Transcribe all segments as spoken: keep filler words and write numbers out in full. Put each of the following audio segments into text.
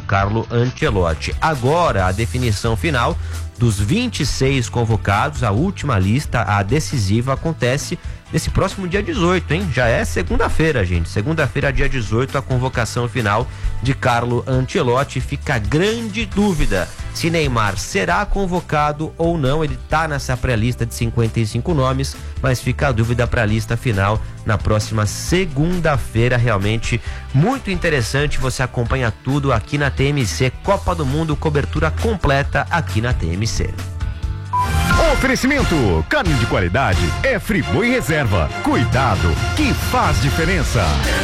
Carlo Ancelotti. Agora, a definição final dos vinte e seis convocados, a última lista, a decisiva, acontece nesse próximo dia dezoito, hein? Já é segunda-feira, gente. Segunda-feira, dia dezoito, a convocação final de Carlo Ancelotti. Fica a grande dúvida se Neymar será convocado ou não. Ele tá nessa pré-lista de cinquenta e cinco nomes, mas fica a dúvida para a lista final na próxima segunda-feira. Realmente muito interessante. Você acompanha tudo aqui na T M C. Copa do Mundo, cobertura completa aqui na T M C. Oferecimento: carne de qualidade é Friboi Reserva. Cuidado que faz diferença.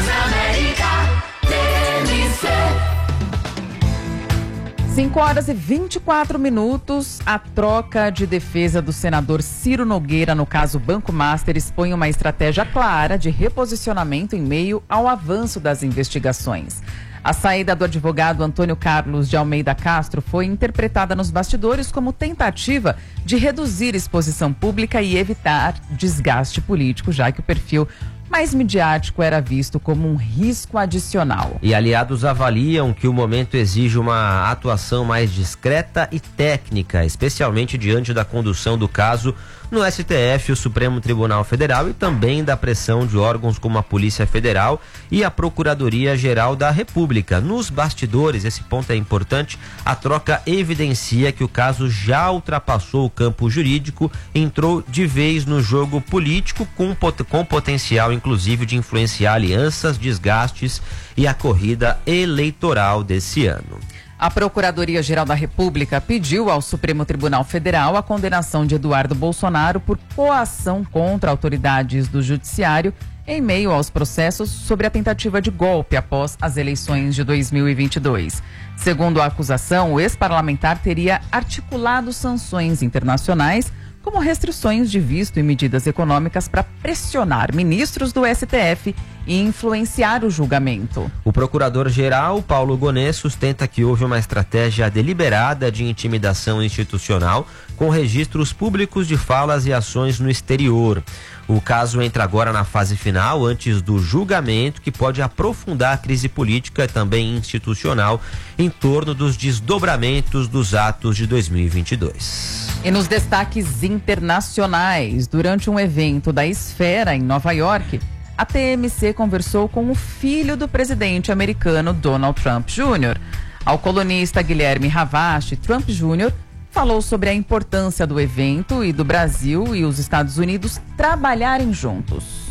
cinco horas e vinte e quatro minutos. A troca de defesa do senador Ciro Nogueira no caso Banco Master expõe uma estratégia clara de reposicionamento em meio ao avanço das investigações. A saída do advogado Antônio Carlos de Almeida Castro foi interpretada nos bastidores como tentativa de reduzir exposição pública e evitar desgaste político, já que o perfil mais midiático era visto como um risco adicional. E aliados avaliam que o momento exige uma atuação mais discreta e técnica, especialmente diante da condução do caso no S T F, o Supremo Tribunal Federal, e também da pressão de órgãos como a Polícia Federal e a Procuradoria-Geral da República. Nos bastidores, esse ponto é importante, a troca evidencia que o caso já ultrapassou o campo jurídico, entrou de vez no jogo político, com, pot- com potencial, inclusive, de influenciar alianças, desgastes e a corrida eleitoral desse ano. A Procuradoria-Geral da República pediu ao Supremo Tribunal Federal a condenação de Eduardo Bolsonaro por coação contra autoridades do Judiciário em meio aos processos sobre a tentativa de golpe após as eleições de dois mil e vinte e dois. Segundo a acusação, o ex-parlamentar teria articulado sanções internacionais, como restrições de visto e medidas econômicas para pressionar ministros do S T F e influenciar o julgamento. O procurador-geral, Paulo Gonet, sustenta que houve uma estratégia deliberada de intimidação institucional com registros públicos de falas e ações no exterior. O caso entra agora na fase final, antes do julgamento, que pode aprofundar a crise política e também institucional em torno dos desdobramentos dos atos de dois mil e vinte e dois. E nos destaques internacionais, durante um evento da Esfera em Nova York, a T M C conversou com o filho do presidente americano Donald Trump Júnior Ao colunista Guilherme Ravache, Trump Júnior falou sobre a importância do evento e do Brasil e os Estados Unidos trabalharem juntos.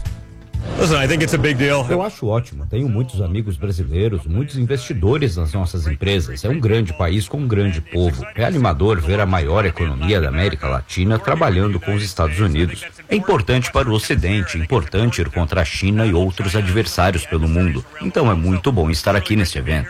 Eu acho ótimo. Tenho muitos amigos brasileiros, muitos investidores nas nossas empresas. É um grande país com um grande povo. É animador ver a maior economia da América Latina trabalhando com os Estados Unidos. É importante para o Ocidente, importante ir contra a China e outros adversários pelo mundo. Então é muito bom estar aqui neste evento.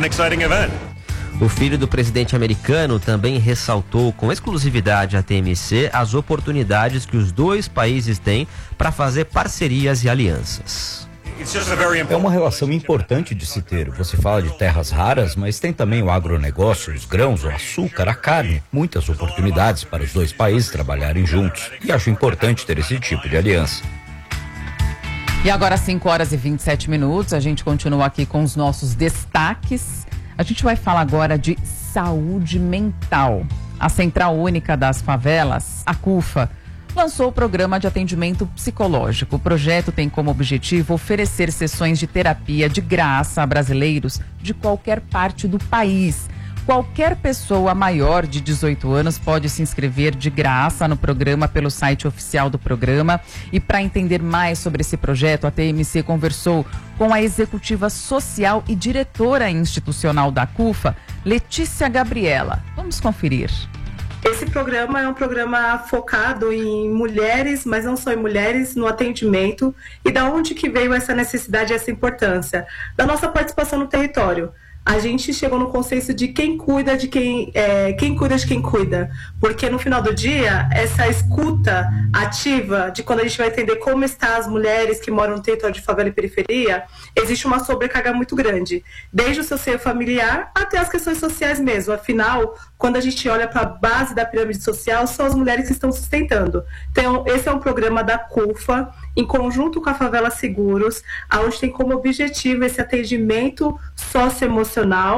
O filho do presidente americano também ressaltou com exclusividade à T M C as oportunidades que os dois países têm para fazer parcerias e alianças. É uma relação importante de se ter. Você fala de terras raras, mas tem também o agronegócio, os grãos, o açúcar, a carne. Muitas oportunidades para os dois países trabalharem juntos. E acho importante ter esse tipo de aliança. E agora, cinco horas e vinte e sete minutos, a gente continua aqui com os nossos destaques. A gente vai falar agora de saúde mental. A Central Única das Favelas, a CUFA, lançou o programa de atendimento psicológico. O projeto tem como objetivo oferecer sessões de terapia de graça a brasileiros de qualquer parte do país. Qualquer pessoa maior de dezoito anos pode se inscrever de graça no programa pelo site oficial do programa. E para entender mais sobre esse projeto, a T M C conversou com a executiva social e diretora institucional da CUFA, Letícia Gabriela. Vamos conferir. Esse programa é um programa focado em mulheres, mas não só em mulheres, no atendimento. E da onde que veio essa necessidade e essa importância? Da nossa participação no território. A gente chegou no consenso de quem cuida de quem, é, quem cuida de quem cuida, porque no final do dia, essa escuta ativa de quando a gente vai entender como estão as mulheres que moram no território de favela e periferia, existe uma sobrecarga muito grande, desde o seu seio familiar até as questões sociais mesmo. Afinal, quando a gente olha para a base da pirâmide social, são as mulheres que estão sustentando. Então, esse é um programa da CUFA, em conjunto com a Favela Seguros, onde tem como objetivo esse atendimento socioemocional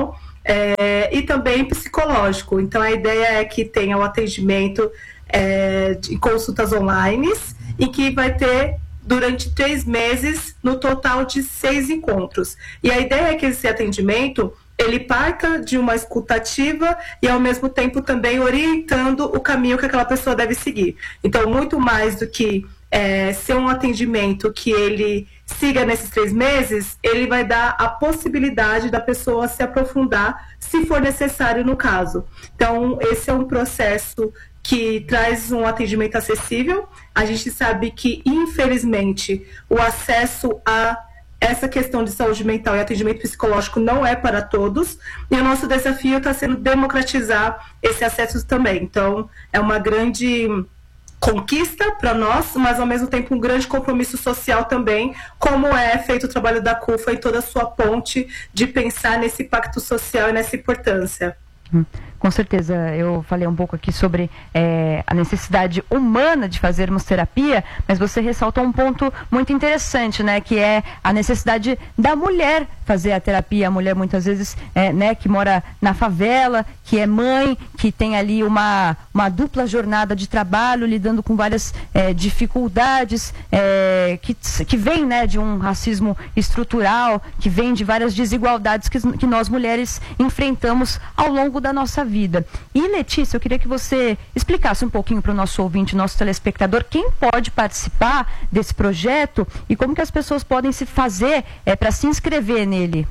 é, e também psicológico. Então a ideia é que tenha o atendimento é, de consultas online e que vai ter durante três meses, no total de seis encontros. E a ideia é que esse atendimento, ele parta de uma escutativa e, ao mesmo tempo, também orientando o caminho que aquela pessoa deve seguir. Então, muito mais do que é, ser um atendimento que ele siga nesses três meses, ele vai dar a possibilidade da pessoa se aprofundar, se for necessário no caso. Então, esse é um processo que traz um atendimento acessível. A gente sabe que, infelizmente, o acesso a essa questão de saúde mental e atendimento psicológico não é para todos, e o nosso desafio está sendo democratizar esse acesso também. Então, é uma grande conquista para nós, mas ao mesmo tempo um grande compromisso social também, como é feito o trabalho da CUFA em toda a sua ponte de pensar nesse pacto social e nessa importância. Com certeza, eu falei um pouco aqui sobre é, a necessidade humana de fazermos terapia, mas você ressaltou um ponto muito interessante, né, que é a necessidade da mulher fazer a terapia. A mulher muitas vezes, é, né, que mora na favela, que é mãe, que tem ali uma, uma dupla jornada de trabalho, lidando com várias é, dificuldades, é, que, que vem, né, de um racismo estrutural, que vem de várias desigualdades que, que nós mulheres enfrentamos ao longo da nossa vida. E, Letícia, eu queria que você explicasse um pouquinho para o nosso ouvinte, nosso telespectador, quem pode participar desse projeto e como que as pessoas podem se fazer é, para se inscrever nele.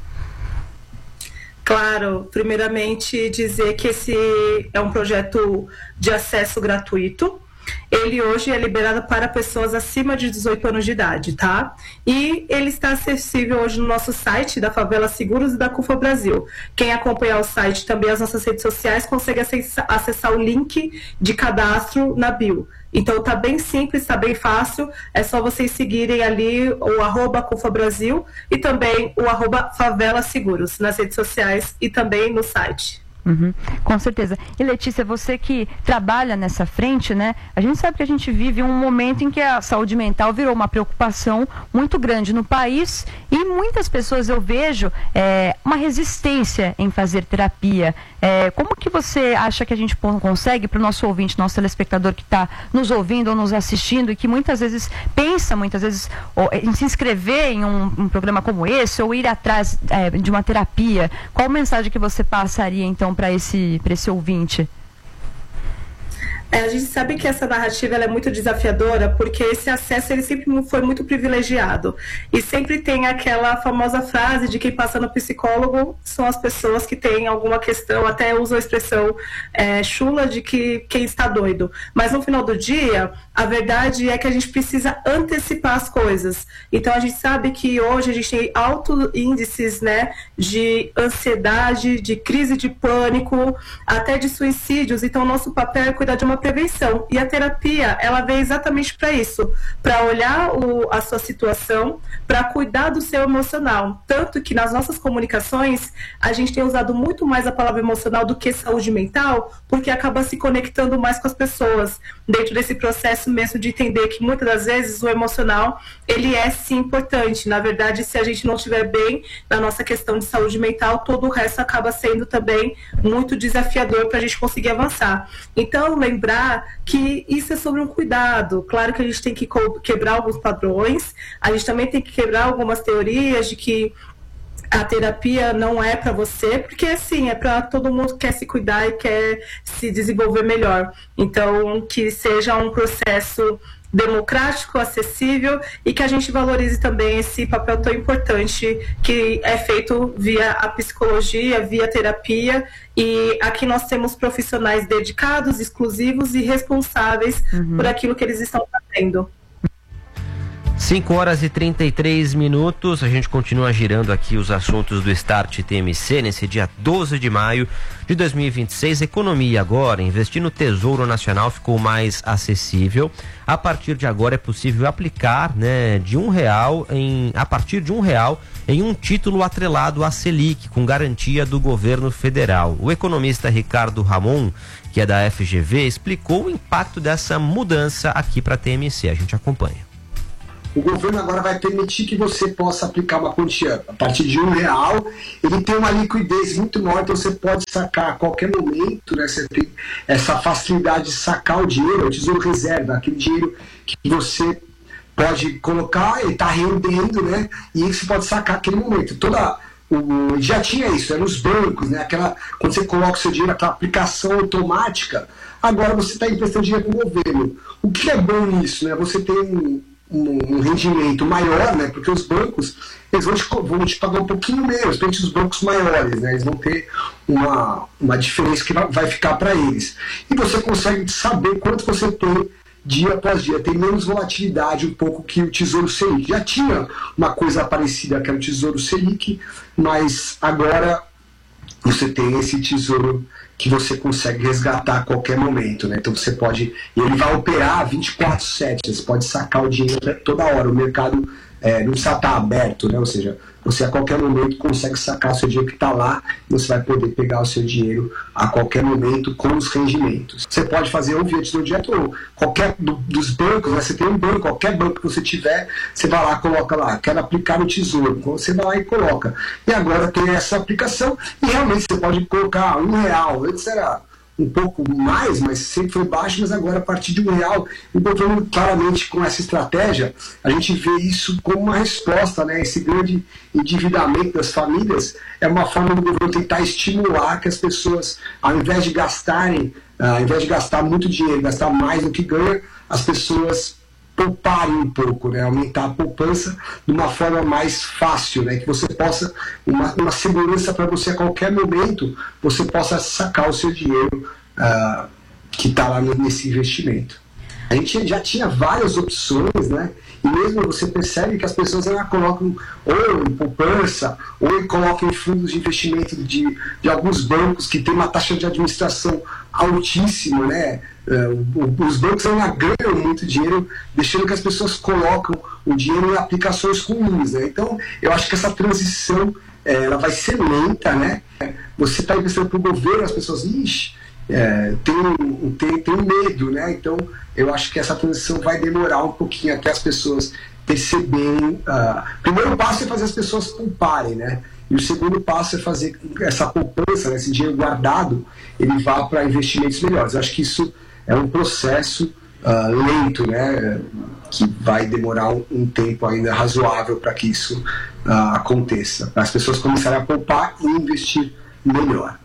Claro, primeiramente dizer que esse é um projeto de acesso gratuito. Ele hoje é liberado para pessoas acima de dezoito anos de idade, tá? E ele está acessível hoje no nosso site da Favela Seguros e da CUFA Brasil. Quem acompanhar o site e também as nossas redes sociais consegue acessar, acessar o link de cadastro na bio. Então tá bem simples, tá bem fácil, é só vocês seguirem ali o arroba CUFA Brasil e também o arroba Favela Seguros nas redes sociais e também no site. Uhum, com certeza. E, Letícia, você que trabalha nessa frente, né? A gente sabe que a gente vive um momento em que a saúde mental virou uma preocupação muito grande no país e muitas pessoas, eu vejo, é, uma resistência em fazer terapia. É, como que você acha que a gente consegue, para o nosso ouvinte, nosso telespectador que está nos ouvindo ou nos assistindo e que muitas vezes pensa, muitas vezes, ou, em se inscrever em um, um programa como esse ou ir atrás é, de uma terapia? Qual mensagem que você passaria, então, para esse, para esse ouvinte? É, a gente sabe que essa narrativa ela é muito desafiadora porque esse acesso ele sempre foi muito privilegiado e sempre tem aquela famosa frase de quem passa no psicólogo são as pessoas que têm alguma questão, até usam a expressão é, chula de que quem está doido, mas no final do dia a verdade é que a gente precisa antecipar as coisas. Então a gente sabe que hoje a gente tem altos índices, né, de ansiedade, de crise de pânico, até de suicídios. Então o nosso papel é cuidar de uma prevenção. E a terapia, ela vem exatamente para isso, para olhar o, a sua situação, para cuidar do seu emocional. Tanto que nas nossas comunicações, a gente tem usado muito mais a palavra emocional do que saúde mental, porque acaba se conectando mais com as pessoas, dentro desse processo mesmo de entender que muitas das vezes o emocional, ele é sim importante. Na verdade, se a gente não estiver bem na nossa questão de saúde mental, todo o resto acaba sendo também muito desafiador para a gente conseguir avançar. Então, lembrar que isso é sobre um cuidado. Claro que a gente tem que quebrar alguns padrões, a gente também tem que quebrar algumas teorias de que a terapia não é para você, porque assim, é para todo mundo que quer se cuidar e quer se desenvolver melhor. Então, que seja um processo democrático, acessível e que a gente valorize também esse papel tão importante que é feito via a psicologia, via terapia, e aqui nós temos profissionais dedicados, exclusivos e responsáveis uhum. por aquilo que eles estão fazendo. cinco horas e trinta e três minutos, a gente continua girando aqui os assuntos do Start T M C nesse dia doze de maio de dois mil e vinte e seis. Economia agora, investir no Tesouro Nacional ficou mais acessível. A partir de agora é possível aplicar, né, de um real em, a partir de um real em um título atrelado à Selic, com garantia do governo federal. O economista Ricardo Ramon, que é da F G V, explicou o impacto dessa mudança aqui para a T M C. A gente acompanha. o governo agora vai permitir que você possa aplicar uma quantia a partir de um real. Ele tem uma liquidez muito maior, então você pode sacar a qualquer momento, né? Você tem essa facilidade de sacar o dinheiro, o tesouro reserva, aquele dinheiro que você pode colocar, ele está rendendo, né? E você pode sacar aquele momento. Toda o, já tinha isso, era nos bancos, né? Aquela, quando você coloca o seu dinheiro, aquela aplicação automática. Agora você está emprestando dinheiro para o governo. O que é bom nisso, né? Você tem um, um, um rendimento maior, né? Porque os bancos eles vão te, vão te pagar um pouquinho menos, principalmente os bancos maiores, né? Eles vão ter uma, uma diferença que vai, vai ficar para eles. E você consegue saber quanto você tem dia após dia, tem menos volatilidade um pouco que o Tesouro Selic. Já tinha uma coisa parecida que era o Tesouro Selic, mas agora você tem esse tesouro que você consegue resgatar a qualquer momento, né? Então você pode, ele vai operar vinte e quatro sete, você pode sacar o dinheiro toda hora, o mercado é, não precisa estar aberto, né? Ou seja, você a qualquer momento consegue sacar o seu dinheiro que está lá, e você vai poder pegar o seu dinheiro a qualquer momento com os rendimentos. Você pode fazer ou via tesouro direto ou qualquer do, dos bancos, né? Você tem um banco, qualquer banco que você tiver, você vai lá, coloca lá, quero aplicar no tesouro, então você vai lá e coloca. E agora tem essa aplicação e realmente você pode colocar um real, antes era um pouco mais, mas sempre foi baixo, mas agora a partir de um real, e botando claramente com essa estratégia, a gente vê isso como uma resposta, né? Esse grande endividamento das famílias é uma forma do governo tentar estimular que as pessoas, ao invés de gastarem, ao invés de gastar muito dinheiro, gastar mais do que ganha, as pessoas pouparem um pouco, né? Aumentar a poupança de uma forma mais fácil, né? Que você possa, uma, uma segurança para você a qualquer momento, você possa sacar o seu dinheiro uh, que está lá nesse investimento. A gente já tinha várias opções, né? E mesmo você percebe que as pessoas elas colocam ou em poupança, ou colocam em fundos de investimento de, de alguns bancos que tem uma taxa de administração altíssima, né? Uh, os bancos ainda ganham muito dinheiro, deixando que as pessoas colocam o dinheiro em aplicações ruins, né? Então, eu acho que essa transição eh, ela vai ser lenta, né? Você está investindo para o governo, as pessoas, ixi, é, tem, tem, tem medo, né? Então, eu acho que essa transição vai demorar um pouquinho até as pessoas perceberem. Uh, o primeiro passo é fazer as pessoas pouparem, né? E o segundo passo é fazer essa poupança, né, esse dinheiro guardado, ele vá para investimentos melhores. Eu acho que isso é um processo uh, lento, né, que vai demorar um, um tempo ainda razoável para que isso uh, aconteça, para as pessoas começarem a poupar e investir melhor.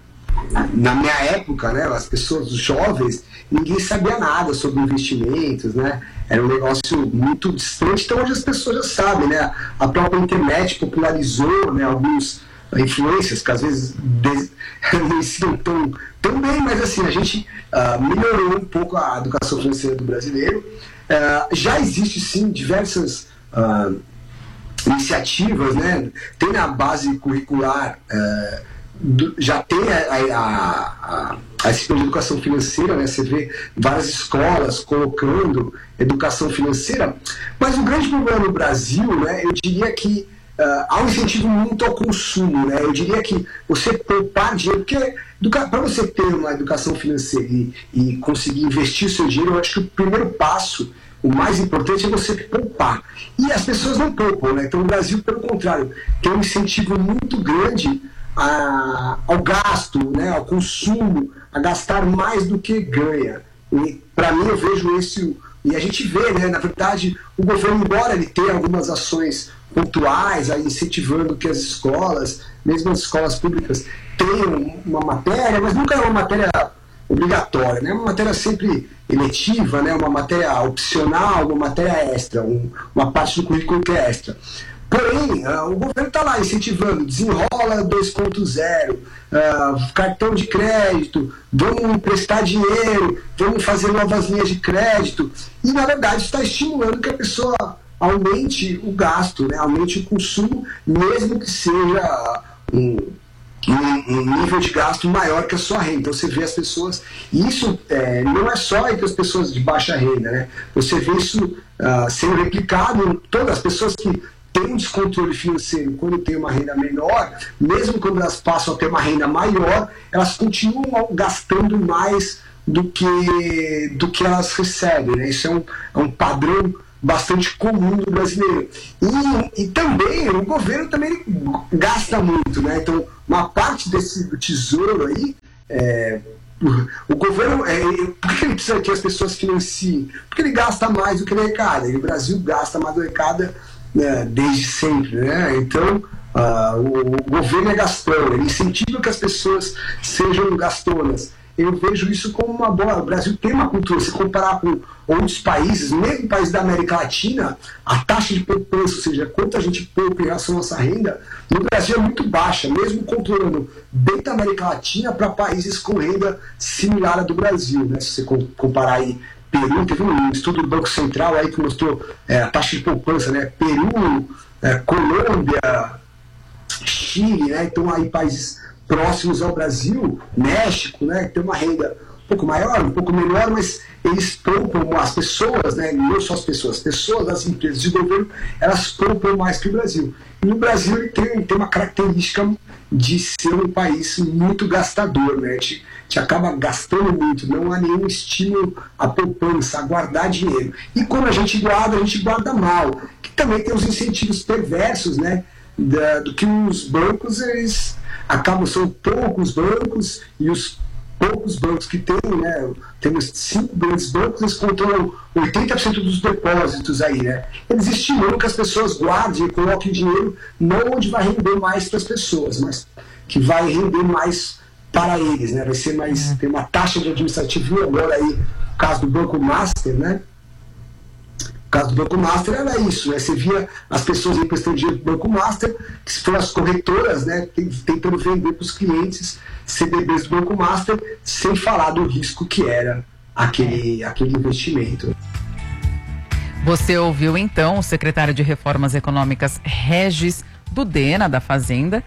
Na minha época, né, as pessoas, os jovens, ninguém sabia nada sobre investimentos, né? Era um negócio muito distante. Então hoje as pessoas já sabem, né? A própria internet popularizou, né, alguns influências que às vezes des... não ensinam tão, tão bem, mas assim, a gente uh, melhorou um pouco a educação financeira do brasileiro. Uh, já existe sim diversas uh, iniciativas, né? Tem na base curricular. Uh, já tem a, a, a, a disciplina de educação financeira, né? Você vê várias escolas colocando educação financeira, mas o grande problema no Brasil, né, eu diria que uh, há um incentivo muito ao consumo, né? Eu diria que você poupar dinheiro, porque para você ter uma educação financeira e, e conseguir investir o seu dinheiro, eu acho que o primeiro passo, o mais importante é você poupar. E as pessoas não poupam, né? Então o Brasil, pelo contrário, tem um incentivo muito grande A, ao gasto, né, ao consumo, a gastar mais do que ganha. Para mim, eu vejo esse, e a gente vê, né, na verdade, o governo, embora ele tenha algumas ações pontuais, aí, incentivando que as escolas, mesmo as escolas públicas, tenham uma matéria, mas nunca é uma matéria obrigatória, né, uma matéria sempre eletiva, né, uma matéria opcional, uma matéria extra, um, uma parte do currículo que é extra. Porém, uh, o governo está lá incentivando, desenrola dois ponto zero, uh, cartão de crédito, vamos emprestar dinheiro, vamos fazer novas linhas de crédito. E, na verdade, está estimulando que a pessoa aumente o gasto, né, aumente o consumo, mesmo que seja um, um, um nível de gasto maior que a sua renda. Então, você vê as pessoas... E isso é, não é só entre as pessoas de baixa renda, né? Você vê isso uh, sendo replicado em todas as pessoas que tem um descontrole financeiro quando tem uma renda menor, mesmo quando elas passam a ter uma renda maior, elas continuam gastando mais do que, do que elas recebem, né? Isso é um, é um padrão bastante comum do brasileiro. E, e também o governo também gasta muito, né? Então, uma parte desse do tesouro aí, é, o governo, é, por que ele precisa que as pessoas financiem? Porque ele gasta mais do que ele arrecada. E o Brasil gasta mais do que arrecada, né, desde sempre, né? Então, uh, o, o governo é gastão, ele incentiva que as pessoas sejam gastonas. Eu vejo isso como uma boa. O Brasil tem uma cultura, se comparar com outros países, mesmo países da América Latina, a taxa de poupança, ou seja, quanto a gente poupa em relação à nossa renda, no Brasil é muito baixa, mesmo controlando dentro da América Latina para países com renda similar à do Brasil, né? Se você comparar aí Peru, teve um estudo do Banco Central aí que mostrou é, a taxa de poupança, né? Peru, é, Colômbia, Chile, né? Então aí países próximos ao Brasil, México, né, que tem uma renda um pouco maior, um pouco menor, mas eles poupam, as pessoas, né, não só as pessoas, as pessoas das empresas de governo, elas poupam mais que o Brasil. E no Brasil ele tem, tem uma característica de ser um país muito gastador, né, a gente, a gente acaba gastando muito, não há nenhum estímulo à poupança, a guardar dinheiro. E quando a gente guarda, a gente guarda mal, que também tem os incentivos perversos, né, da, do que os bancos, eles acabam, são poucos bancos, e os poucos bancos que tem, né, temos cinco grandes bancos, eles controlam oitenta por cento dos depósitos aí, né? Eles estimulam que as pessoas guardem e coloquem dinheiro não onde vai render mais para as pessoas, mas que vai render mais para eles, né? Vai ser mais, tem uma taxa de administrativo agora aí, no caso do Banco Master, né? O caso do Banco Master era isso, né? Você via as pessoas emprestando dinheiro do Banco Master, que foram as corretoras, né, tentando vender para os clientes C D Bs do Banco Master, sem falar do risco que era aquele, aquele investimento. Você ouviu então o secretário de Reformas Econômicas Regis Dudena, da Fazenda.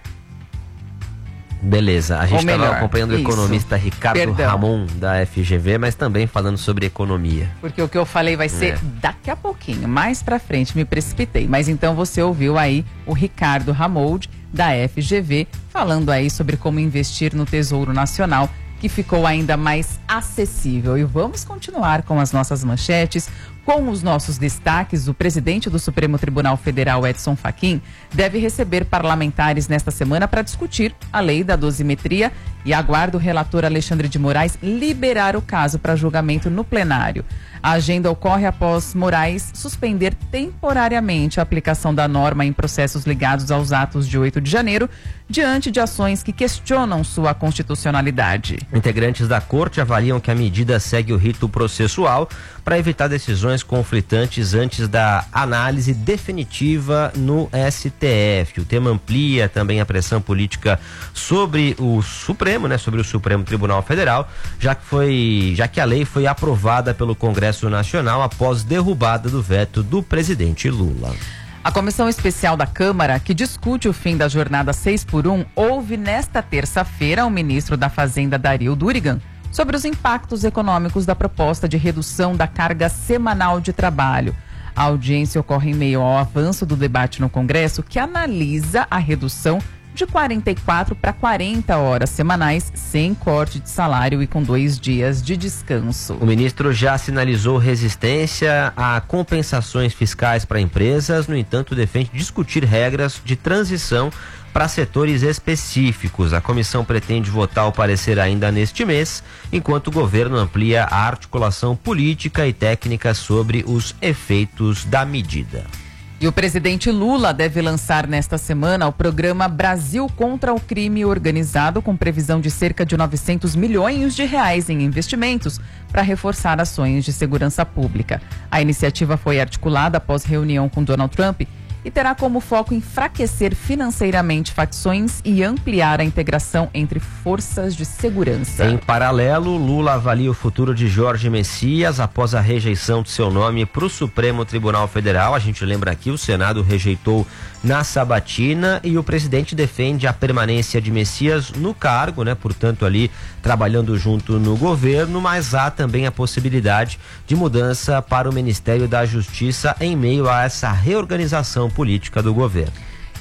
Beleza, a gente estava acompanhando o isso. economista Ricardo Perdão. Ramon, da F G V, mas também falando sobre economia. Porque o que eu falei vai ser É. daqui a pouquinho, mais pra frente, me precipitei. Mas então você ouviu aí o Ricardo Ramon, da F G V, falando aí sobre como investir no Tesouro Nacional, que ficou ainda mais acessível. E vamos continuar com as nossas manchetes, com os nossos destaques. O presidente do Supremo Tribunal Federal, Edson Fachin, deve receber parlamentares nesta semana para discutir a lei da dosimetria e aguarda o relator Alexandre de Moraes liberar o caso para julgamento no plenário. A agenda ocorre após Moraes suspender temporariamente a aplicação da norma em processos ligados aos atos de oito de janeiro, diante de ações que questionam sua constitucionalidade. Integrantes da corte avaliam que a medida segue o rito processual para evitar decisões conflitantes antes da análise definitiva no S T F. O tema amplia também a pressão política sobre o Supremo, né, sobre o Supremo Tribunal Federal, já que foi, já que a lei foi aprovada pelo Congresso Nacional após derrubada do veto do presidente Lula. A Comissão Especial da Câmara, que discute o fim da jornada seis por um, ouve nesta terça-feira o ministro da Fazenda, Dario Durigan, sobre os impactos econômicos da proposta de redução da carga semanal de trabalho. A audiência ocorre em meio ao avanço do debate no Congresso, que analisa a redução de quarenta e quatro para quarenta horas semanais, sem corte de salário e com dois dias de descanso. O ministro já sinalizou resistência a compensações fiscais para empresas, no entanto, defende discutir regras de transição para setores específicos. A comissão pretende votar o parecer ainda neste mês, enquanto o governo amplia a articulação política e técnica sobre os efeitos da medida. E o presidente Lula deve lançar nesta semana o programa Brasil contra o Crime Organizado, com previsão de cerca de novecentos milhões de reais em investimentos para reforçar ações de segurança pública. A iniciativa foi articulada após reunião com Donald Trump e terá como foco enfraquecer financeiramente facções e ampliar a integração entre forças de segurança. Em paralelo, Lula avalia o futuro de Jorge Messias após a rejeição de seu nome para o Supremo Tribunal Federal. A gente lembra aqui, o Senado rejeitou na sabatina e o presidente defende a permanência de Messias no cargo, né? Portanto, ali trabalhando junto no governo, mas há também a possibilidade de mudança para o Ministério da Justiça em meio a essa reorganização política do governo.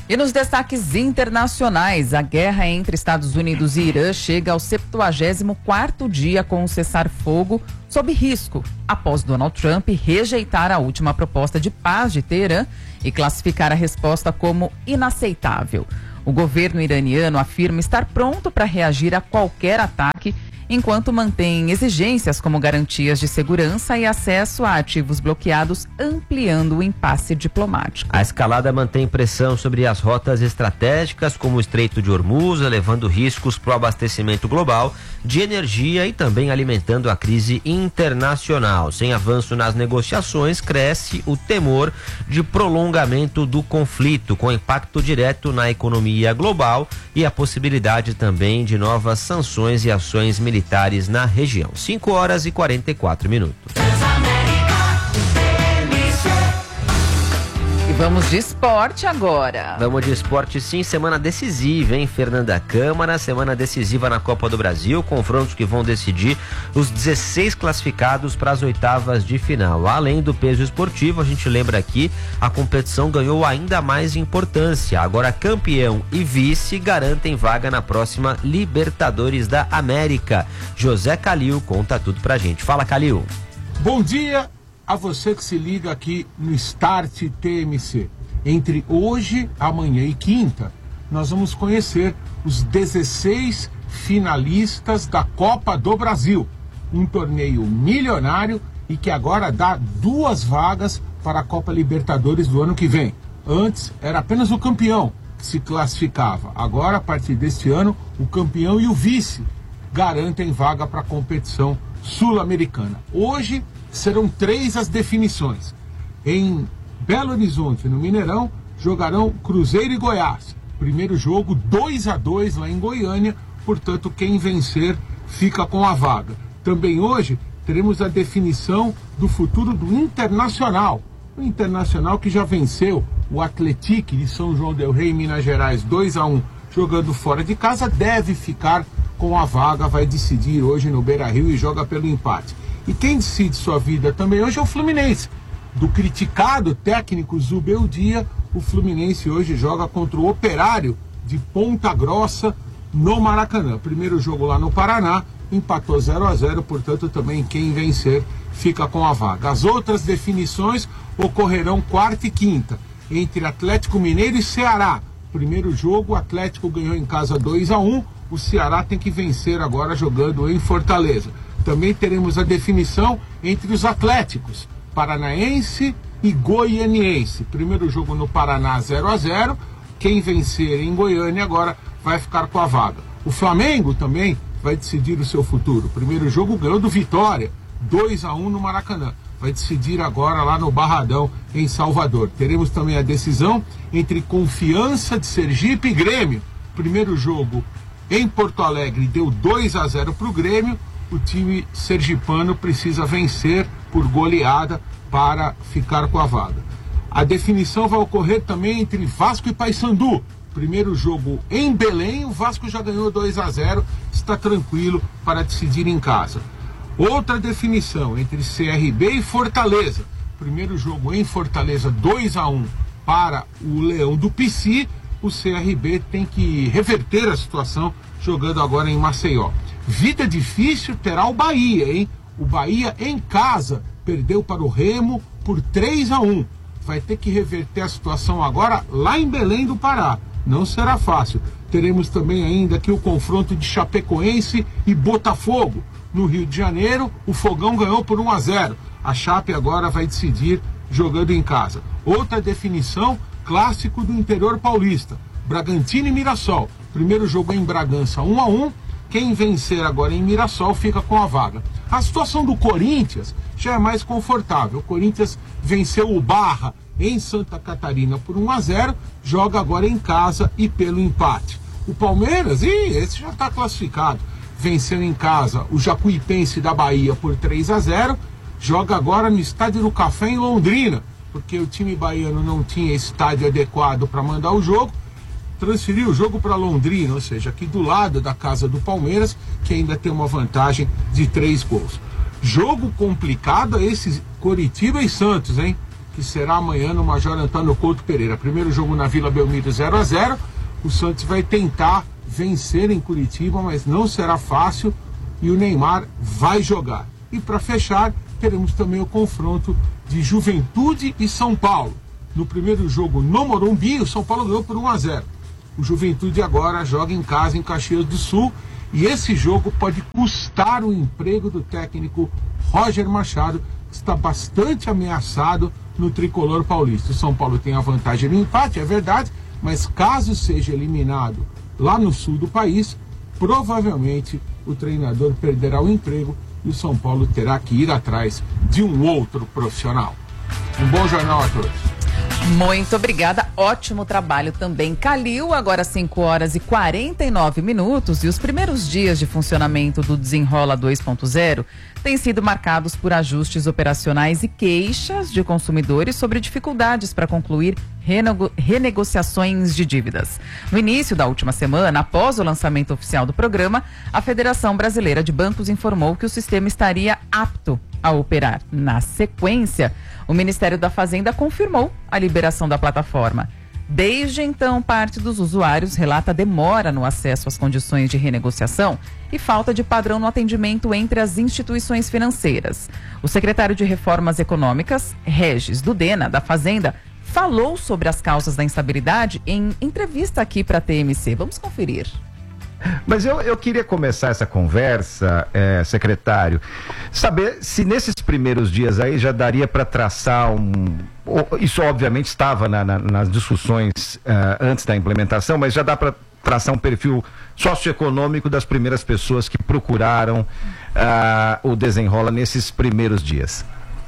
E nos destaques internacionais, a guerra entre Estados Unidos e Irã chega ao septuagésimo quarto dia com o cessar-fogo sob risco, após Donald Trump rejeitar a última proposta de paz de Teherã e classificar a resposta como inaceitável. O governo iraniano afirma estar pronto para reagir a qualquer ataque, enquanto mantém exigências como garantias de segurança e acesso a ativos bloqueados, ampliando o impasse diplomático. A escalada mantém pressão sobre as rotas estratégicas, como o Estreito de Hormuz, levando riscos para o abastecimento global de energia e também alimentando a crise internacional. Sem avanço nas negociações, cresce o temor de prolongamento do conflito, com impacto direto na economia global e a possibilidade também de novas sanções e ações militares na região. cinco horas e quarenta e quatro minutos. E vamos de esporte agora. Vamos de esporte sim, semana decisiva, hein, Fernanda Câmara? Semana decisiva na Copa do Brasil, confrontos que vão decidir os dezesseis classificados para as oitavas de final. Além do peso esportivo, a gente lembra aqui, a competição ganhou ainda mais importância. Agora campeão e vice garantem vaga na próxima Libertadores da América. José Calil conta tudo pra gente. Fala, Calil. Bom dia a você que se liga aqui no Start T M C. Entre hoje, amanhã e quinta, nós vamos conhecer os dezesseis finalistas da Copa do Brasil, um torneio milionário e que agora dá duas vagas para a Copa Libertadores do ano que vem. Antes era apenas o campeão que se classificava. Agora, a partir deste ano, o campeão e o vice garantem vaga para a competição sul-americana. Hoje serão três as definições. Em Belo Horizonte, no Mineirão, jogarão Cruzeiro e Goiás. Primeiro jogo dois a dois lá em Goiânia, portanto quem vencer fica com a vaga. Também hoje teremos a definição do futuro do Internacional. O Internacional que já venceu o Atlético de São João del Rei, Minas Gerais, dois a um, jogando fora de casa, deve ficar com a vaga, vai decidir hoje no Beira-Rio e joga pelo empate. E quem decide sua vida também hoje é o Fluminense. Do criticado técnico Zubeldia, o Fluminense hoje joga contra o Operário de Ponta Grossa no Maracanã. Primeiro jogo lá no Paraná, empatou zero a zero, portanto também quem vencer fica com a vaga. As outras definições ocorrerão quarta e quinta, entre Atlético Mineiro e Ceará. Primeiro jogo, o Atlético ganhou em casa dois a um, o Ceará tem que vencer agora jogando em Fortaleza. Também teremos a definição entre os Atléticos, Paranaense e Goianiense. Primeiro jogo no Paraná, zero a zero. Quem vencer em Goiânia agora vai ficar com a vaga. O Flamengo também vai decidir o seu futuro. Primeiro jogo ganhou do Vitória, dois a um no Maracanã. Vai decidir agora lá no Barradão, em Salvador. Teremos também a decisão entre Confiança de Sergipe e Grêmio. Primeiro jogo em Porto Alegre deu dois a zero para o Grêmio. O time sergipano precisa vencer por goleada para ficar com a vaga. A definição vai ocorrer também entre Vasco e Paysandu. Primeiro jogo em Belém, o Vasco já ganhou dois a zero, está tranquilo para decidir em casa. Outra definição entre C R B e Fortaleza. Primeiro jogo em Fortaleza, dois a um para o Leão do Pici. O C R B tem que reverter a situação jogando agora em Maceió. Vida difícil terá o Bahia, hein? O Bahia em casa perdeu para o Remo por três a um. Vai ter que reverter a situação agora lá em Belém do Pará. Não será fácil. Teremos também ainda aqui o confronto de Chapecoense e Botafogo. No Rio de Janeiro, o Fogão ganhou por um a zero. A Chape agora vai decidir jogando em casa. Outra definição, clássico do interior paulista. Bragantino e Mirassol. Primeiro jogo em Bragança, um a um. Quem vencer agora em Mirassol fica com a vaga. A situação do Corinthians já é mais confortável. O Corinthians venceu o Barra em Santa Catarina por um a zero, joga agora em casa e pelo empate. O Palmeiras, ih, esse já está classificado. Venceu em casa o Jacuipense da Bahia por três a zero, joga agora no Estádio do Café em Londrina, porque o time baiano não tinha estádio adequado para mandar o jogo, transferiu o jogo para Londrina, ou seja, aqui do lado da casa do Palmeiras, que ainda tem uma vantagem de três gols. Jogo complicado esse Coritiba e Santos, hein? que será amanhã no Major Antônio Couto Pereira. Primeiro jogo na Vila Belmiro zero a zero. O Santos vai tentar vencer em Curitiba, mas não será fácil, e o Neymar vai jogar. E para fechar, teremos também o confronto de Juventude e São Paulo. No primeiro jogo no Morumbi, o São Paulo ganhou por um a zero. O Juventude agora joga em casa em Caxias do Sul, e esse jogo pode custar o emprego do técnico Roger Machado, que está bastante ameaçado no tricolor paulista. O São Paulo tem a vantagem no empate, é verdade, mas caso seja eliminado lá no sul do país, provavelmente o treinador perderá o emprego e o São Paulo terá que ir atrás de um outro profissional. Um bom jornal a todos. Muito obrigada, ótimo trabalho também. Calil, agora cinco horas e quarenta e nove minutos, e os primeiros dias de funcionamento do Desenrola dois ponto zero têm sido marcados por ajustes operacionais e queixas de consumidores sobre dificuldades para concluir renego- renegociações de dívidas. No início da última semana, após o lançamento oficial do programa, a Federação Brasileira de Bancos informou que o sistema estaria apto a operar. Na sequência, o Ministério da Fazenda confirmou a liberação da plataforma. Desde então, parte dos usuários relata demora no acesso às condições de renegociação e falta de padrão no atendimento entre as instituições financeiras. O secretário de Reformas Econômicas, Regis Dudena, da Fazenda, falou sobre as causas da instabilidade em entrevista aqui para a T M C. Vamos conferir. Mas eu, eu queria começar essa conversa, é, secretário, saber se nesses primeiros dias aí já daria para traçar um... Isso obviamente estava na, na, nas discussões uh, antes da implementação, mas já dá para traçar um perfil socioeconômico das primeiras pessoas que procuraram uh, o Desenrola nesses primeiros dias.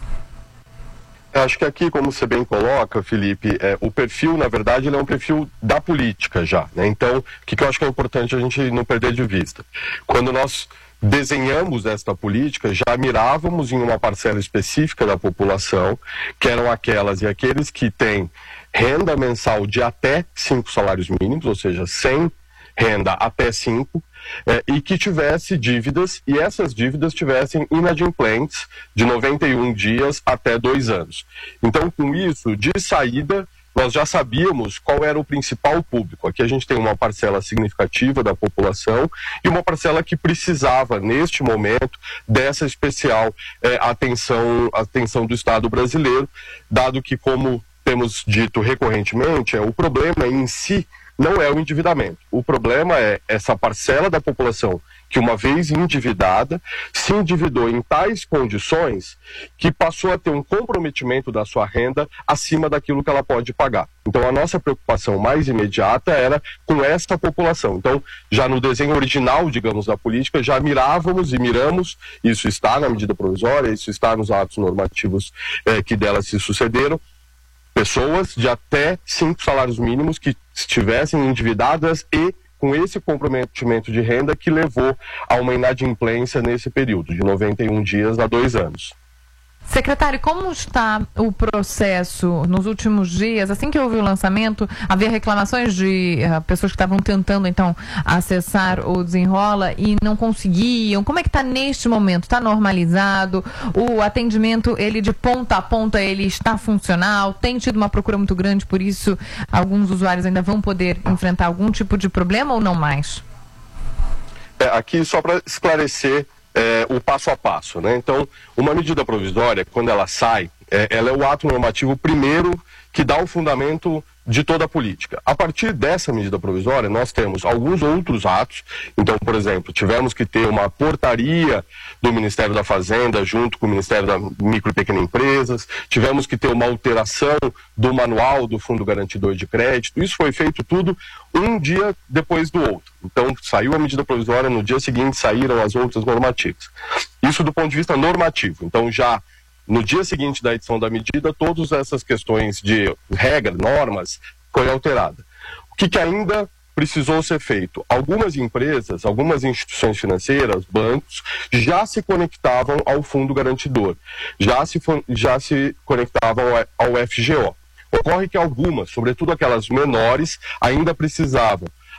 Acho que aqui, como você bem coloca, Felipe, é, o perfil, na verdade, ele é um perfil da política já, né? Então, o que, que eu acho que é importante a gente não perder de vista? Quando nós desenhamos esta política, já mirávamos em uma parcela específica da população, que eram aquelas e aqueles que têm renda mensal de até cinco salários mínimos, ou seja, sem renda até cinco, é, e que tivesse dívidas, e essas dívidas tivessem inadimplentes de noventa e um dias até dois anos. Então, com isso, de saída, nós já sabíamos qual era o principal público. Aqui a gente tem uma parcela significativa da população e uma parcela que precisava, neste momento, dessa especial é, atenção, atenção do Estado brasileiro, dado que, como temos dito recorrentemente, é, o problema em si não é o endividamento. O problema é essa parcela da população que, uma vez endividada, se endividou em tais condições que passou a ter um comprometimento da sua renda acima daquilo que ela pode pagar. Então, a nossa preocupação mais imediata era com essa população. Então, já no desenho original, digamos, da política, já mirávamos e miramos, isso está na medida provisória, isso está nos atos normativos eh, que dela se sucederam, pessoas de até cinco salários mínimos que estivessem endividadas e com esse comprometimento de renda que levou a uma inadimplência nesse período, de noventa e um dias a dois anos. Secretário, como está o processo nos últimos dias? Assim que houve o lançamento, havia reclamações de uh, pessoas que estavam tentando, então, acessar o Desenrola e não conseguiam. Como é que está neste momento? Está normalizado? O atendimento, ele de ponta a ponta, ele está funcional? Tem tido uma procura muito grande, por isso alguns usuários ainda vão poder enfrentar algum tipo de problema ou não mais? É, aqui, só para esclarecer, É, o passo a passo, né? Então, uma medida provisória, quando ela sai, é, ela é o ato normativo primeiro que dá o fundamento de toda a política. A partir dessa medida provisória, nós temos alguns outros atos. Então, por exemplo, tivemos que ter uma portaria do Ministério da Fazenda junto com o Ministério da Micro e Pequena Empresas, tivemos que ter uma alteração do manual do Fundo Garantidor de Crédito. Isso foi feito tudo um dia depois do outro. Então, saiu a medida provisória, no dia seguinte saíram as outras normativas. Isso do ponto de vista normativo. Então, já no dia seguinte da edição da medida, todas essas questões de regra, normas, foi alterada. O que, que ainda precisou ser feito? Algumas empresas, algumas instituições financeiras, bancos, já se conectavam ao Fundo Garantidor, já se, já se conectavam ao F G O. Ocorre que algumas, sobretudo aquelas menores, ainda precisavam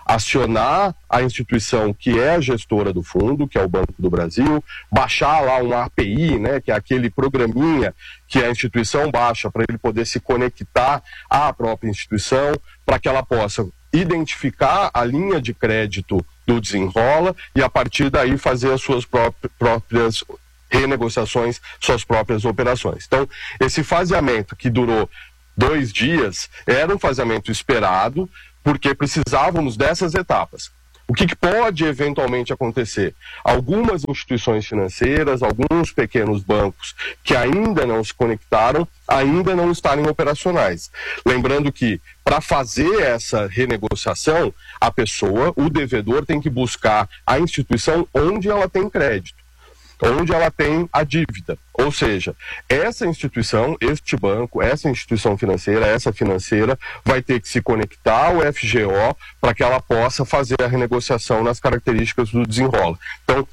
acionar a instituição que é a gestora do fundo, que é o Banco do Brasil, baixar lá um A P I, né, que é aquele programinha que a instituição baixa para ele poder se conectar à própria instituição, para que ela possa identificar a linha de crédito do Desenrola e a partir daí fazer as suas próprias renegociações, suas próprias operações. Então, esse faseamento que durou dois dias era um faseamento esperado, porque precisávamos dessas etapas. O que, que pode eventualmente acontecer? Algumas instituições financeiras, alguns pequenos bancos que ainda não se conectaram, ainda não estarem operacionais. Lembrando que, para fazer essa renegociação, a pessoa, o devedor, tem que buscar a instituição onde ela tem crédito, onde ela tem a dívida. Ou seja, essa instituição, este banco, essa instituição financeira, essa financeira, vai ter que se conectar ao F G O para que ela possa fazer a renegociação nas características do Desenrola. Então,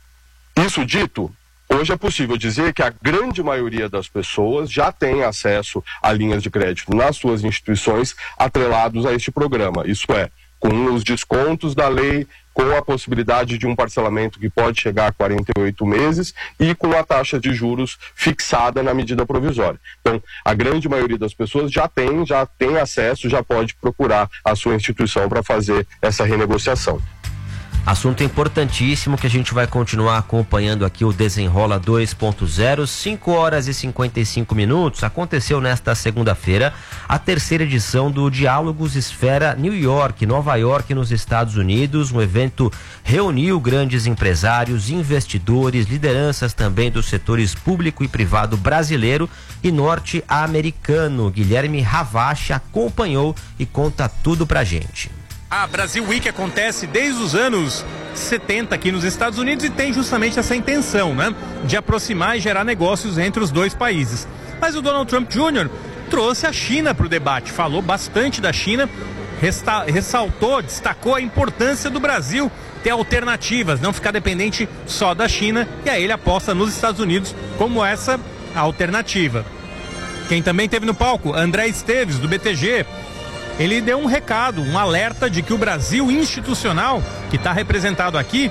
isso dito, hoje é possível dizer que a grande maioria das pessoas já tem acesso a linhas de crédito nas suas instituições atrelados a este programa. Isso é, com os descontos da lei, com a possibilidade de um parcelamento que pode chegar a quarenta e oito meses e com a taxa de juros fixada na medida provisória. Então, a grande maioria das pessoas já tem, já tem acesso, já pode procurar a sua instituição para fazer essa renegociação. Assunto importantíssimo que a gente vai continuar acompanhando aqui, o Desenrola dois ponto zero, cinco horas e cinquenta e cinco minutos. Aconteceu nesta segunda-feira a terceira edição do Diálogos Esfera New York, Nova York, nos Estados Unidos. Um evento reuniu grandes empresários, investidores, lideranças também dos setores público e privado brasileiro e norte-americano. Guilherme Ravache acompanhou e conta tudo pra gente. A Brasil Week acontece desde os anos setenta aqui nos Estados Unidos e tem justamente essa intenção, né, de aproximar e gerar negócios entre os dois países. Mas o Donald Trump Júnior trouxe a China para o debate, falou bastante da China, resta- ressaltou, destacou a importância do Brasil ter alternativas, não ficar dependente só da China, e aí ele aposta nos Estados Unidos como essa alternativa. Quem também esteve no palco, André Esteves, do B T G, ele deu um recado, um alerta de que o Brasil institucional, que está representado aqui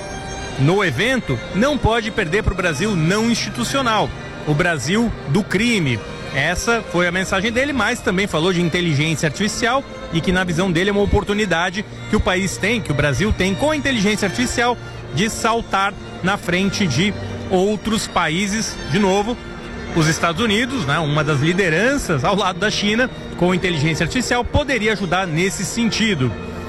no evento, não pode perder para o Brasil não institucional, o Brasil do crime. Essa foi a mensagem dele, mas também falou de inteligência artificial e que na visão dele é uma oportunidade que o país tem, que o Brasil tem com a inteligência artificial de saltar na frente de outros países, de novo, os Estados Unidos, né, uma das lideranças ao lado da China, com inteligência artificial, poderia ajudar nesse sentido.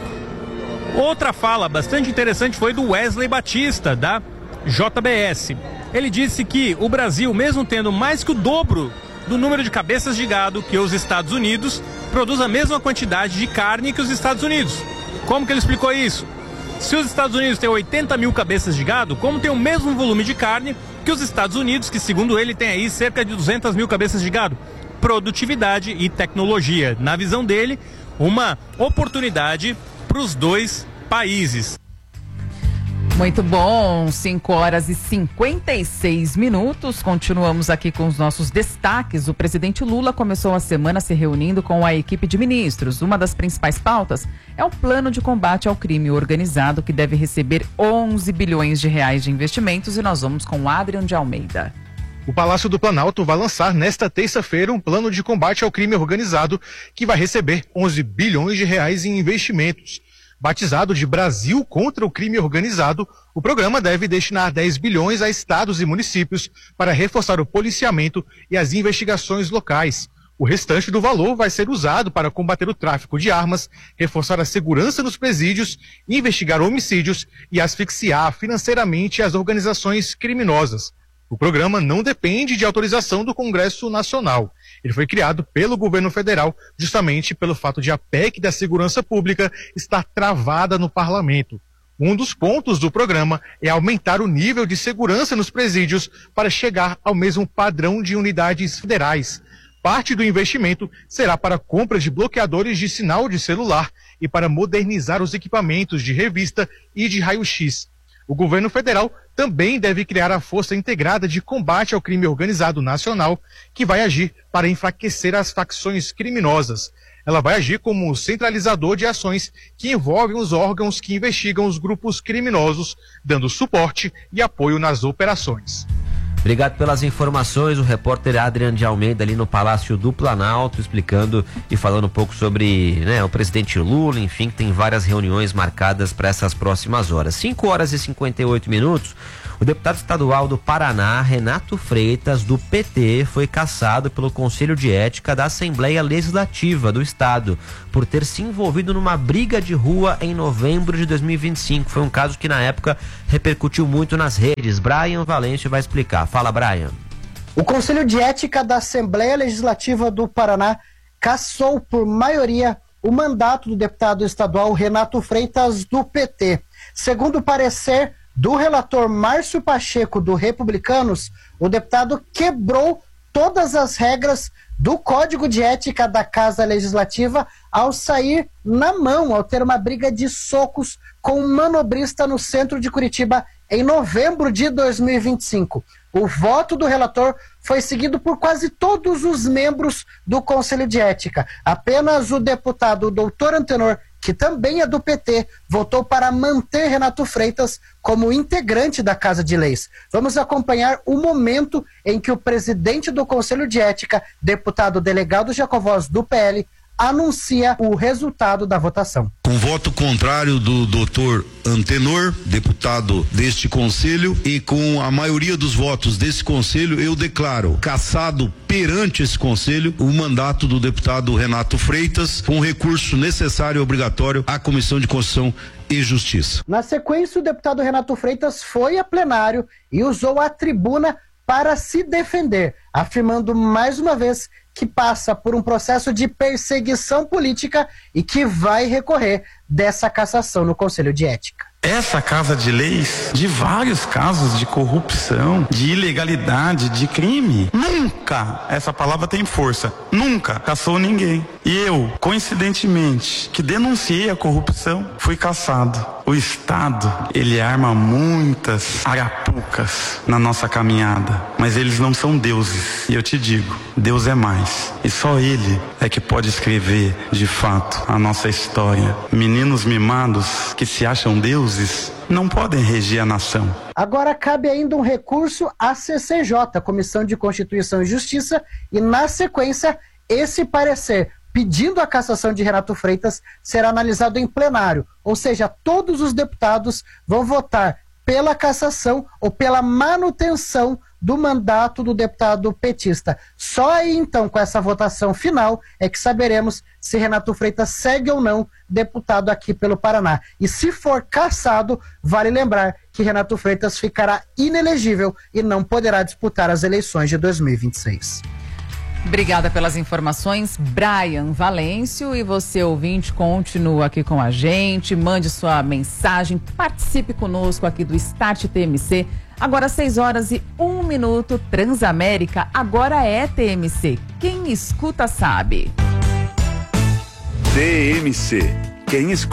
Outra fala bastante interessante foi do Wesley Batista, da J B S. Ele disse que o Brasil, mesmo tendo mais que o dobro do número de cabeças de gado que os Estados Unidos, produz a mesma quantidade de carne que os Estados Unidos. Como que ele explicou isso? Se os Estados Unidos têm oitenta mil cabeças de gado, como tem o mesmo volume de carne que os Estados Unidos, que segundo ele tem aí cerca de duzentas mil cabeças de gado? Produtividade e tecnologia. Na visão dele, uma oportunidade para os dois países. Muito bom, cinco horas e cinquenta e seis minutos. Continuamos aqui com os nossos destaques. O presidente Lula começou a semana se reunindo com a equipe de ministros. Uma das principais pautas é o plano de combate ao crime organizado, que deve receber onze bilhões de reais de investimentos. E nós vamos com o Adrian de Almeida. O Palácio do Planalto vai lançar nesta terça-feira um plano de combate ao crime organizado que vai receber onze bilhões de reais em investimentos. Batizado de Brasil contra o Crime Organizado, o programa deve destinar dez bilhões a estados e municípios para reforçar o policiamento e as investigações locais. O restante do valor vai ser usado para combater o tráfico de armas, reforçar a segurança nos presídios, investigar homicídios e asfixiar financeiramente as organizações criminosas. O programa não depende de autorização do Congresso Nacional. Ele foi criado pelo governo federal justamente pelo fato de a P E C da Segurança Pública estar travada no parlamento. Um dos pontos do programa é aumentar o nível de segurança nos presídios para chegar ao mesmo padrão de unidades federais. Parte do investimento será para a compra de bloqueadores de sinal de celular e para modernizar os equipamentos de revista e de raio-x. O governo federal também deve criar a Força Integrada de Combate ao Crime Organizado Nacional, que vai agir para enfraquecer as facções criminosas. ela vai agir como centralizador de ações que envolvem os órgãos que investigam os grupos criminosos, dando suporte e apoio nas operações. Obrigado pelas informações, o repórter Adriano de Almeida ali no Palácio do Planalto, explicando e falando um pouco sobre, né, o presidente Lula, enfim, que tem várias reuniões marcadas para essas próximas horas. cinco horas e cinquenta e oito minutos, o deputado estadual do Paraná, Renato Freitas, do P T, foi cassado pelo Conselho de Ética da Assembleia Legislativa do Estado por ter se envolvido numa briga de rua em novembro de dois mil e vinte e cinco. Foi um caso que na época repercutiu muito nas redes. Brian Valêncio vai explicar. Fala, Brian. O Conselho de Ética da Assembleia Legislativa do Paraná cassou por maioria o mandato do deputado estadual Renato Freitas, do P T. Segundo o parecer do relator Márcio Pacheco, do Republicanos, o deputado quebrou todas as regras do Código de Ética da Casa Legislativa ao sair na mão, ao ter uma briga de socos com um manobrista no centro de Curitiba em novembro de dois mil e vinte e cinco. O voto do relator foi seguido por quase todos os membros do Conselho de Ética. Apenas o deputado doutor Antenor, que também é do P T, votou para manter Renato Freitas como integrante da Casa de Leis. Vamos acompanhar o momento em que o presidente do Conselho de Ética, deputado delegado Jacovós, do P L, anuncia o resultado da votação. Com voto contrário do doutor Antenor, deputado deste conselho, e com a maioria dos votos desse conselho, eu declaro cassado perante esse conselho o mandato do deputado Renato Freitas, com recurso necessário e obrigatório à Comissão de Constituição e Justiça. Na sequência, o deputado Renato Freitas foi a plenário e usou a tribuna para se defender, afirmando mais uma vez que passa por um processo de perseguição política e que vai recorrer dessa cassação no Conselho de Ética. Essa Casa de Leis, de vários casos de corrupção, de ilegalidade, de crime, nunca, essa palavra tem força, nunca cassou ninguém. E eu, coincidentemente, que denunciei a corrupção, fui cassado. O Estado, ele arma muitas arapucas na nossa caminhada, mas eles não são deuses. E eu te digo, Deus é mais. E só Ele é que pode escrever, de fato, a nossa história. Meninos mimados que se acham deuses não podem reger a nação. Agora cabe ainda um recurso à C C J, Comissão de Constituição e Justiça, e na sequência, esse parecer pedindo a cassação de Renato Freitas será analisado em plenário, ou seja, todos os deputados vão votar pela cassação ou pela manutenção do mandato do deputado petista. Só aí então, com essa votação final, é que saberemos se Renato Freitas segue ou não deputado aqui pelo Paraná. E se for cassado, vale lembrar que Renato Freitas ficará inelegível e não poderá disputar as eleições de dois mil e vinte e seis. Obrigada pelas informações, Brian Valêncio. E você, ouvinte, continua aqui com a gente, mande sua mensagem, participe conosco aqui do Start T M C. Agora seis horas e um minuto, Transamérica, agora é T M C. Quem escuta sabe. T M C, quem escuta